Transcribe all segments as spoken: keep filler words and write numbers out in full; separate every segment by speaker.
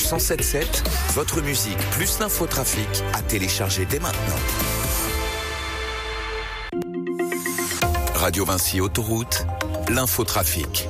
Speaker 1: cent sept sept, votre musique plus l'infotrafic à télécharger dès maintenant. Radio Vinci Autoroute, l'infotrafic.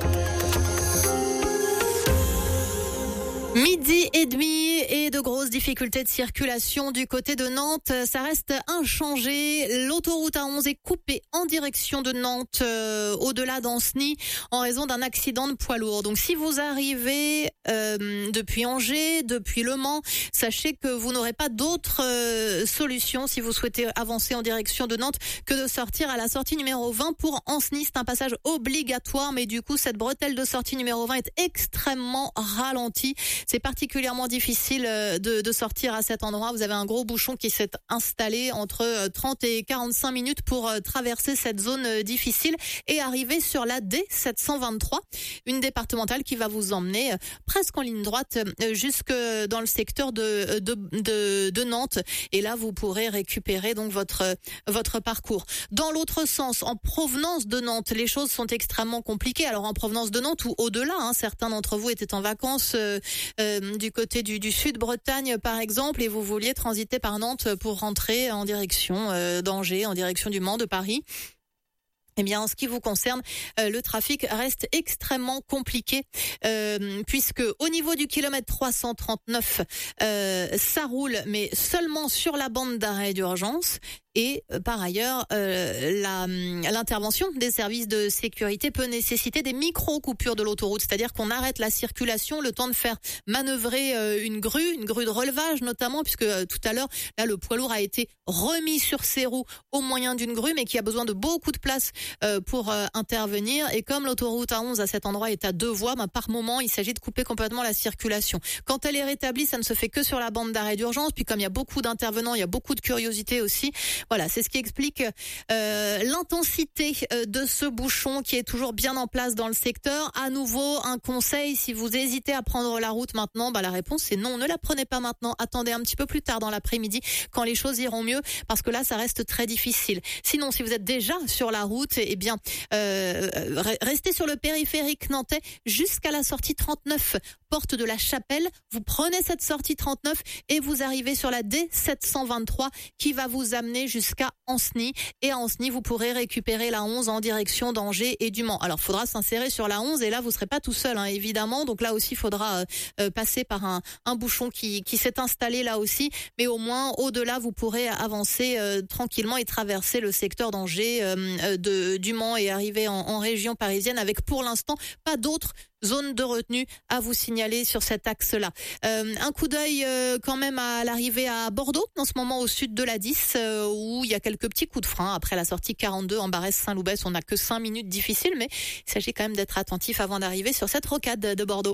Speaker 2: Midi et demi et de grosses difficultés de circulation du côté de Nantes. Ça reste inchangé. L'autoroute A onze est coupée en direction de Nantes, euh, au-delà d'Ancenis, en raison d'un accident de poids lourd. Donc si vous arrivez euh, depuis Angers, depuis Le Mans, sachez que vous n'aurez pas d'autre euh, solution si vous souhaitez avancer en direction de Nantes que de sortir à la sortie numéro vingt pour Ancenis. C'est un passage obligatoire, mais du coup cette bretelle de sortie numéro vingt est extrêmement ralentie. C'est particulièrement difficile de, de sortir à cet endroit. Vous avez un gros bouchon qui s'est installé entre trente et quarante-cinq minutes pour traverser cette zone difficile et arriver sur la D sept cent vingt-trois, une départementale qui va vous emmener presque en ligne droite jusque dans le secteur de, de, de, de Nantes. Et là, vous pourrez récupérer donc votre, votre parcours. Dans l'autre sens, en provenance de Nantes, les choses sont extrêmement compliquées. Alors en provenance de Nantes ou au-delà, hein, certains d'entre vous étaient en vacances euh, Euh, du côté du, du Sud-Bretagne par exemple, et vous vouliez transiter par Nantes pour rentrer en direction euh, d'Angers, en direction du Mans, de Paris. Eh bien, en ce qui vous concerne, euh, le trafic reste extrêmement compliqué euh, puisque au niveau du kilomètre trois cent trente-neuf, euh, ça roule, mais seulement sur la bande d'arrêt d'urgence. Et euh, par ailleurs, euh, la, l'intervention des services de sécurité peut nécessiter des micro-coupures de l'autoroute, c'est-à-dire qu'on arrête la circulation le temps de faire manœuvrer euh, une grue, une grue de relevage notamment, puisque euh, tout à l'heure, là, le poids lourd a été remis sur ses roues au moyen d'une grue, mais qui a besoin de beaucoup de place euh, pour euh, intervenir. Et comme l'autoroute A onze à cet endroit est à deux voies, ben, par moment, il s'agit de couper complètement la circulation. Quand elle est rétablie, ça ne se fait que sur la bande d'arrêt d'urgence. Puis comme il y a beaucoup d'intervenants, il y a beaucoup de curiosité aussi. Voilà, c'est ce qui explique euh, l'intensité de ce bouchon qui est toujours bien en place dans le secteur. À nouveau, un conseil, si vous hésitez à prendre la route maintenant, bah, la réponse c'est non, ne la prenez pas maintenant. Attendez un petit peu plus tard dans l'après-midi quand les choses iront mieux, parce que là, ça reste très difficile. Sinon, si vous êtes déjà sur la route, eh bien, euh, restez sur le périphérique nantais jusqu'à la sortie trente-neuf, porte de la Chapelle. Vous prenez cette sortie trente-neuf et vous arrivez sur la D sept cent vingt-trois qui va vous amener jusqu'à Ancenis. Et à Ancenis, vous pourrez récupérer la onze en direction d'Angers et du Mans. Alors, il faudra s'insérer sur la onze et là, vous serez pas tout seul, hein, évidemment. Donc là aussi, il faudra euh, passer par un, un bouchon qui, qui s'est installé là aussi. Mais au moins, au-delà, vous pourrez avancer euh, tranquillement et traverser le secteur d'Angers, euh, de, du Mans et arriver en, en région parisienne avec, pour l'instant, pas d'autres zone de retenue à vous signaler sur cet axe-là. Euh, un coup d'œil euh, quand même à l'arrivée à Bordeaux, en ce moment au sud de la dix, euh, où il y a quelques petits coups de frein. Après la sortie quarante-deux en Barès-Saint-Loubès, on n'a que cinq minutes difficiles, mais il s'agit quand même d'être attentif avant d'arriver sur cette rocade de Bordeaux.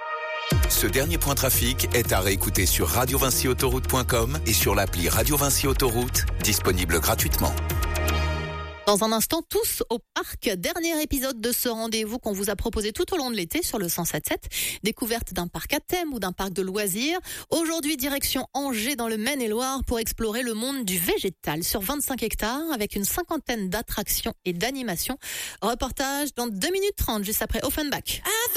Speaker 1: Ce dernier point trafic est à réécouter sur radio vinci autoroute point com et sur l'appli Radio Vinci Autoroute, disponible gratuitement.
Speaker 2: Dans un instant, tous au parc. Dernier épisode de ce rendez-vous qu'on vous a proposé tout au long de l'été sur le cent sept sept. Découverte d'un parc à thème ou d'un parc de loisirs. Aujourd'hui, direction Angers dans le Maine-et-Loire pour explorer le monde du végétal sur vingt-cinq hectares avec une cinquantaine d'attractions et d'animations. Reportage dans deux minutes trente juste après Offenbach.